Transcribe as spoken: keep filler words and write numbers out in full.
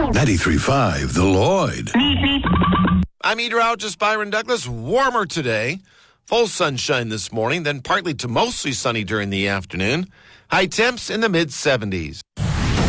ninety-three point five The Lloyd. I'm meteorologist Byron Douglas. Warmer today. Full sunshine this morning, then partly to mostly sunny during the afternoon. High temps in the mid seventies.